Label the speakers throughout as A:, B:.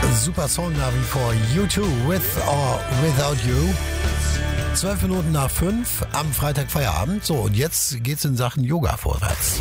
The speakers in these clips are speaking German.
A: Super Song nach wie vor. U2, With or Without You. 12 Minuten nach 5 am Freitag Feierabend. So, und jetzt geht's in Sachen Yoga vorwärts.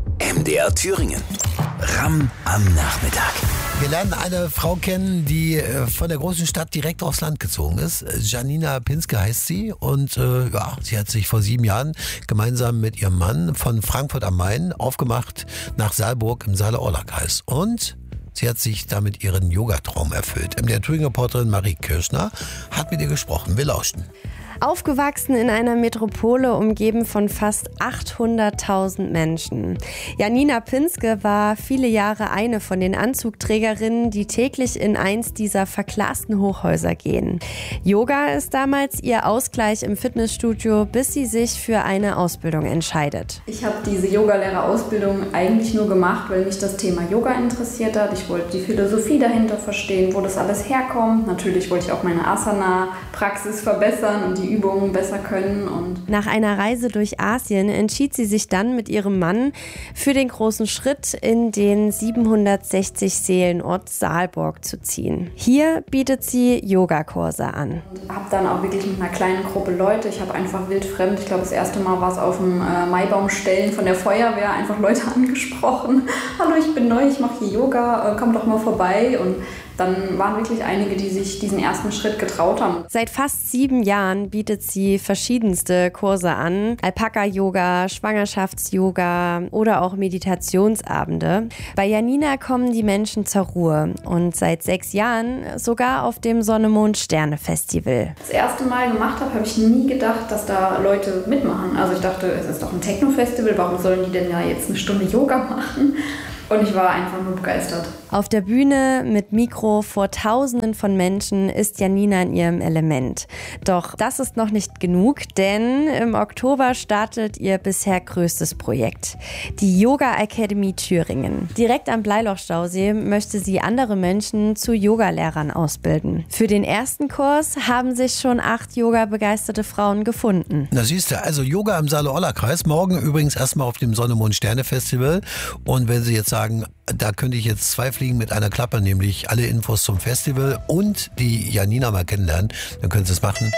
B: MDR Thüringen. Ram am Nachmittag.
A: Wir lernen eine Frau kennen, die von der großen Stadt direkt aufs Land gezogen ist. Janina Pinske heißt sie. Und sie hat sich vor 7 Jahren gemeinsam mit ihrem Mann von Frankfurt am Main aufgemacht nach Saalburg im Saale-Orla-Kreis. Und sie hat sich damit ihren Yogatraum erfüllt. Der Thüringen-Reporterin Marie Kirschner hat mit ihr gesprochen. Wir lauschen.
C: Aufgewachsen in einer Metropole, umgeben von fast 800.000 Menschen. Janina Pinske war viele Jahre eine von den Anzugträgerinnen, die täglich in eins dieser verglasten Hochhäuser gehen. Yoga ist damals ihr Ausgleich im Fitnessstudio, bis sie sich für eine Ausbildung entscheidet.
D: Ich habe diese Yogalehrerausbildung eigentlich nur gemacht, weil mich das Thema Yoga interessiert hat. Ich wollte die Philosophie dahinter verstehen, wo das alles herkommt. Natürlich wollte ich auch meine Asana-Praxis verbessern und die Übungen besser können. Und
C: nach einer Reise durch Asien entschied sie sich dann mit ihrem Mann für den großen Schritt, in den 760-Seelen-Ort Saalburg zu ziehen. Hier bietet sie Yogakurse an.
D: Ich habe dann auch wirklich mit einer kleinen Gruppe Leute, ich habe einfach wildfremd, ich glaube das erste Mal war es auf dem Maibaumstellen von der Feuerwehr, einfach Leute angesprochen. Hallo, ich bin neu, ich mache hier Yoga, komm doch mal vorbei. Und dann waren wirklich einige, die sich diesen ersten Schritt getraut haben.
C: Seit fast 7 Jahren bietet sie verschiedenste Kurse an. Alpaka-Yoga, Schwangerschafts-Yoga oder auch Meditationsabende. Bei Janina kommen die Menschen zur Ruhe und seit 6 Jahren sogar auf dem Sonne-Mond-Sterne-Festival.
D: Das erste Mal gemacht habe ich nie gedacht, dass da Leute mitmachen. Also ich dachte, es ist doch ein Techno-Festival, warum sollen die denn ja jetzt eine Stunde Yoga machen? Und ich war einfach nur begeistert.
C: Auf der Bühne mit Mikro vor Tausenden von Menschen ist Janina in ihrem Element. Doch das ist noch nicht genug, denn im Oktober startet ihr bisher größtes Projekt. Die Yoga Academy Thüringen. Direkt am Bleilochstausee möchte sie andere Menschen zu Yogalehrern ausbilden. Für den ersten Kurs haben sich schon 8 Yoga-begeisterte Frauen gefunden.
A: Na siehst du, also Yoga im Saale-Orla-Kreis. Morgen übrigens erstmal auf dem Sonne-Mond-Sterne-Festival. Und wenn Sie jetzt sagen, da könnte ich jetzt 2 Fliegen mit einer Klappe, nämlich alle Infos zum Festival und die Janina mal kennenlernen, dann können Sie es machen.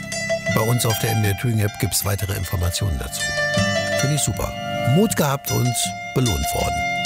A: Bei uns auf der MDR Thüringen App gibt es weitere Informationen dazu. Finde ich super. Mut gehabt und belohnt worden.